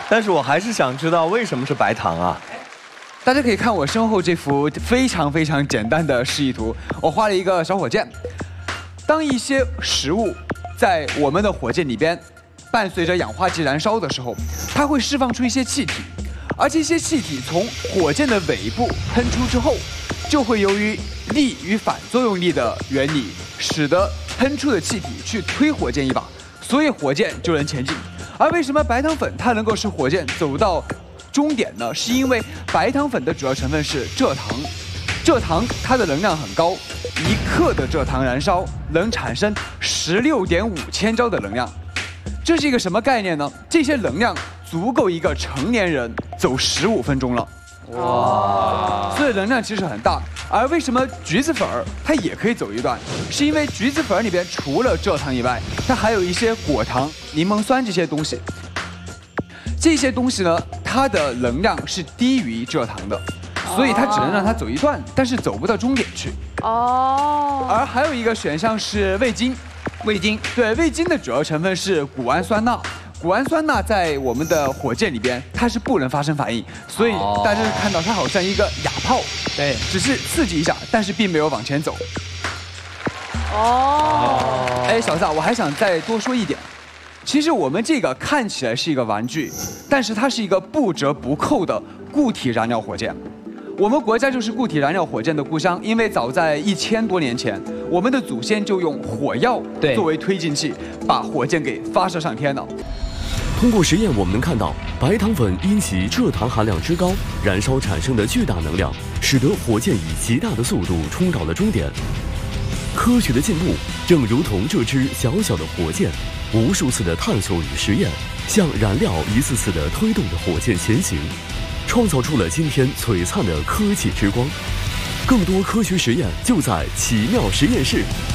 但是我还是想知道为什么是白糖啊？ 大家可以看我身后这幅非常非常简单的示意图，我画了一个小火箭。当一些食物在我们的火箭里边伴随着氧化剂燃烧的时候，它会释放出一些气体，而这些气体从火箭的尾部喷出之后，就会由于力与反作用力的原理，使得喷出的气体去推火箭一把，所以火箭就能前进。而为什么白糖粉它能够使火箭走到终点呢？是因为白糖粉的主要成分是蔗糖，蔗糖它的能量很高，1克的蔗糖燃烧能产生16.5千焦的能量。这是一个什么概念呢？这些能量足够一个成年人走15分钟了。哇！所以能量其实很大。而为什么橘子粉它也可以走一段？是因为橘子粉里边除了蔗糖以外，它还有一些果糖、柠檬酸这些东西。这些东西呢，它的能量是低于蔗糖的，所以它只能让它走一段，但是走不到终点去。哦。而还有一个选项是味精。味精，对，味精的主要成分是谷氨酸钠。谷氨酸钠在我们的火箭里边，它是不能发生反应，所以大家看到它好像一个哑炮，对，只是刺激一下，但是并没有往前走。哦，哎，小子，我还想再多说一点，其实我们这个看起来是一个玩具，但是它是一个不折不扣的固体燃料火箭。我们国家就是固体燃料火箭的故乡，因为早在1000多年前，我们的祖先就用火药作为推进器，把火箭给发射上天了。 通过实验，我们能看到白糖粉因其蔗糖含量之高，燃烧产生的巨大能量，使得火箭以极大的速度冲到了终点。科学的进步，正如同这支小小的火箭，无数次的探索与实验，像燃料一次次的推动着火箭前行。创造出了今天璀璨的科技之光，更多科学实验就在奇妙实验室。